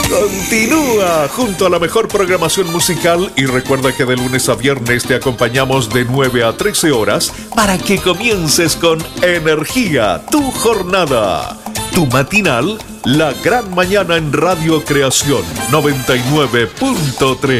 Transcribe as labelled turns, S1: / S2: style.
S1: Continúa junto a la mejor programación musical y recuerda que de lunes a viernes te acompañamos de 9 a 13 horas para que comiences con energía tu jornada. Tu matinal, La Gran Mañana en Radio Creación 99.3.